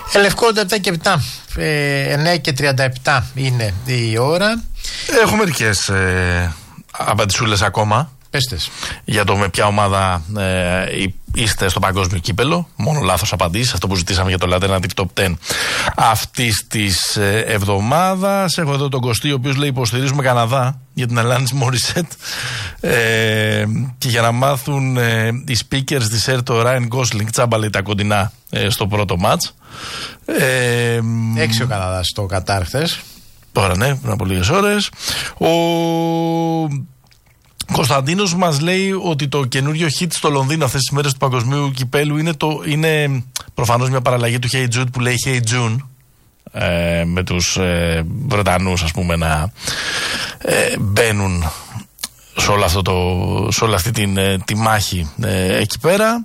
Λευκό 7 και 7. 9 και 37 είναι η ώρα. Έχω μερικές απαντησούλες ακόμα. Πέστες. Για το με ποια ομάδα είστε στο παγκόσμιο κύπελο. Μόνο λάθος απαντήσεις. Αυτό που ζητήσαμε για το Alternative Top 10 αυτής της εβδομάδας. Έχω εδώ τον Κωστή, ο οποίος λέει: υποστηρίζουμε Καναδά για την Alanis Morissette. Και για να μάθουν οι speakers της ΕΡΤ ο Ryan Gosling, τσάμπα λέει τα κοντινά στο πρώτο μάτς. 6 ο Καναδάς στο Κατάρ χθες. Τώρα ναι, πριν από λίγες ώρες. Ο Κωνσταντίνος μας λέει ότι το καινούριο hit στο Λονδίνο αυτές τις μέρες του παγκοσμίου κυπέλου είναι προφανώς μια παραλλαγή του Hey Jude που λέει Hey June, με τους Βρετανούς ας πούμε να μπαίνουν σε όλη αυτή τη μάχη εκεί πέρα.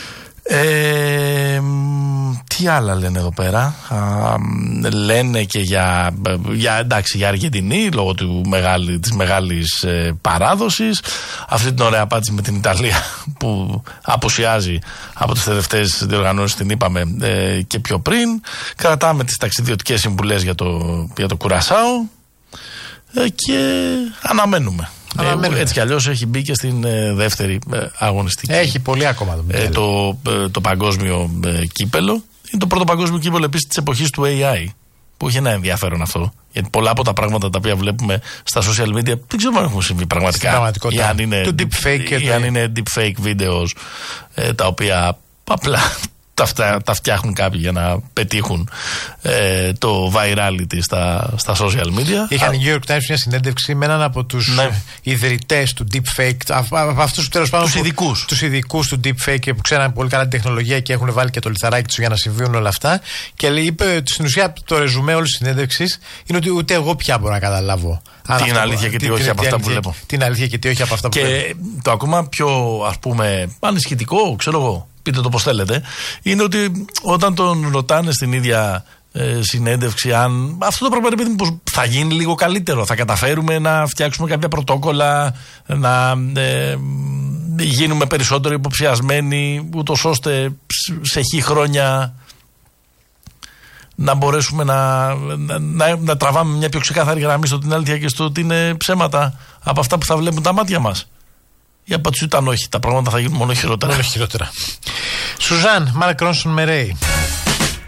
Τι άλλα λένε εδώ πέρα? Λένε και για Αργεντινή λόγω της μεγάλης παράδοσης. Αυτή την ωραία απάντηση με την Ιταλία που απουσιάζει από τις τελευταίες διοργανώσεις, την είπαμε και πιο πριν. Κρατάμε τις ταξιδιωτικές συμβουλές για το Κουρασάο και αναμένουμε. Έτσι κι αλλιώς έχει μπει και στην δεύτερη αγωνιστική. Έχει πολύ ακόμα το παγκόσμιο κύπελο. Είναι το πρώτο παγκόσμιο κύπελο επίσης της εποχής του AI, που έχει ένα ενδιαφέρον αυτό. Γιατί πολλά από τα πράγματα τα οποία βλέπουμε στα social media δεν ξέρω αν έχουν συμβεί πραγματικά. Ή αν είναι deepfake videos τα οποία απλά τα φτιάχνουν κάποιοι για να πετύχουν το virality στα social media. Είχαν οι New York Times μια συνέντευξη με έναν από τους ιδρυτές του deepfake, αυτούς που τέλος πάντων τους ειδικούς του deepfake που ξέραν πολύ καλά την τεχνολογία και έχουν βάλει και το λιθαράκι τους για να συμβούν όλα αυτά. Και είπε ότι στην ουσία το ρεζουμέ όλης της συνέντευξης είναι ότι ούτε εγώ πια μπορώ να καταλάβω τι είναι αλήθεια και τι όχι από αυτά που βλέπω. Τι είναι αλήθεια και τι όχι από αυτά που βλέπω. Και το ακόμα πιο ας πούμε ανησυχητικό, ξέρω εγώ, πείτε το πως θέλετε, είναι ότι όταν τον ρωτάνε στην ίδια συνέντευξη αν αυτό το πράγμα πως θα γίνει λίγο καλύτερο, θα καταφέρουμε να φτιάξουμε κάποια πρωτόκολλα, να γίνουμε περισσότερο υποψιασμένοι ούτως ώστε σε χι χρόνια να μπορέσουμε να τραβάμε μια πιο ξεκάθαρη γραμμή στο ότι είναι αλήθεια και στο ότι είναι ψέματα από αυτά που θα βλέπουν τα μάτια μας. Η απάντηση ήταν όχι. Τα πράγματα θα γίνουν μόνο χειρότερα. Σουζάν, Μάρκ Ρόνσον Μερέι.